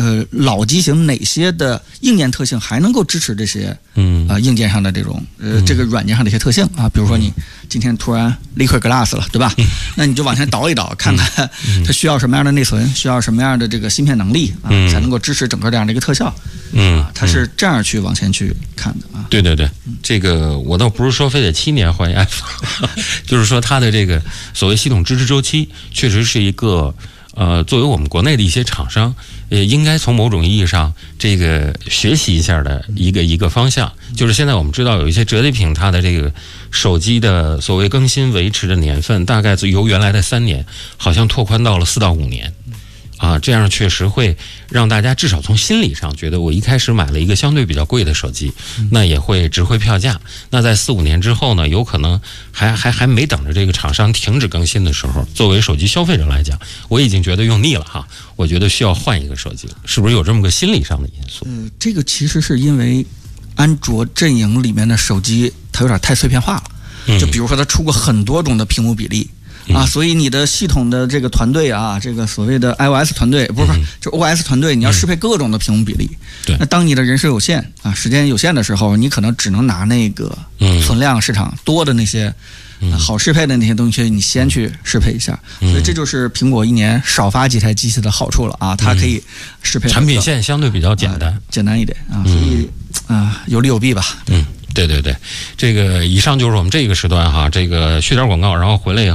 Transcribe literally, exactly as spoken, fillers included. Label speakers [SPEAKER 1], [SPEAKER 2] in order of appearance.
[SPEAKER 1] 呃老机型哪些的硬件特性还能够支持这些嗯啊、呃、硬件上的这种呃这个软件上的一些特性啊，比如说你今天突然 Liquid Glass 了，对吧？嗯、那你就往前倒一倒，看看它需要什么样的内存，需要什么样的这个芯片能力啊，嗯、才能够支持整个这样的一个特效。嗯，啊、它是这样去往前去看的啊。
[SPEAKER 2] 对对对，这个我倒不是说非得七年换一 iPhone， 就是说它的这个所谓系统支持周期，确实是一个。呃，作为我们国内的一些厂商，呃，应该从某种意义上这个学习一下的一个一个方向，就是现在我们知道有一些折叠屏，它的这个手机的所谓更新维持的年份，大概由原来的三年，好像拓宽到了四到五年。啊，这样确实会让大家至少从心理上觉得，我一开始买了一个相对比较贵的手机，那也会值回票价。那在四五年之后呢，有可能还还还没等着这个厂商停止更新的时候，作为手机消费者来讲，我已经觉得用腻了哈，我觉得需要换一个手机，是不是有这么个心理上的因素？
[SPEAKER 1] 呃，这个其实是因为安卓阵营里面的手机它有点太碎片化了，就比如说它出过很多种的屏幕比例。啊，所以你的系统的这个团队啊，这个所谓的 iOS 团队，不是不是，就 O S 团队，你要适配各种的屏幕比例。
[SPEAKER 2] 对。
[SPEAKER 1] 那当你的人手有限啊，时间有限的时候，你可能只能拿那个存量市场多的那些、啊、好适配的那些东西，你先去适配一下。所以这就是苹果一年少发几台机器的好处了啊，它可以适配、
[SPEAKER 2] 嗯、产品线相对比较简单，
[SPEAKER 1] 啊、简单一点啊，所以啊有利有弊吧。
[SPEAKER 2] 嗯。对对对，这个以上就是我们这个时段哈，这个去点广告，然后回来以后。